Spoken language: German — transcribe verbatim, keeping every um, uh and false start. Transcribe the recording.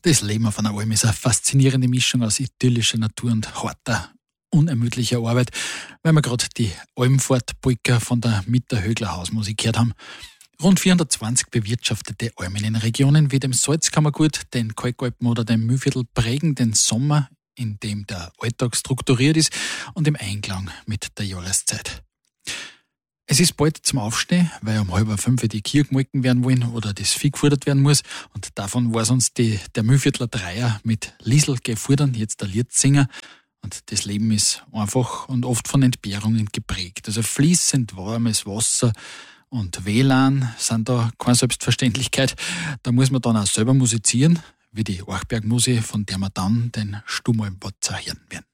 Das Leben auf einer Alm ist eine faszinierende Mischung aus idyllischer Natur und harter, unermüdlicher Arbeit, weil wir gerade die Almfahrt-Polka von der Mitterhögler Hausmusik gehört haben. Rund vierhundertzwanzig bewirtschaftete Almen in Regionen wie dem Salzkammergut, den Kalkalpen oder dem Mühlviertel prägen den Sommer, in dem der Alltag strukturiert ist und im Einklang mit der Jahreszeit. Es ist bald zum Aufstehen, weil um halb fünf die Kühe gemolken werden wollen oder das Vieh gefordert werden muss. Und davon war uns die, der Mühlviertler Dreier mit Liesl gefordern, jetzt der Liedsinger. Und das Leben ist einfach und oft von Entbehrungen geprägt. Also fließend warmes Wasser und W L A N sind da keine Selbstverständlichkeit. Da muss man dann auch selber musizieren, wie die Orchbergmusik, von der wir dann den Stummalmbatzer hören werden.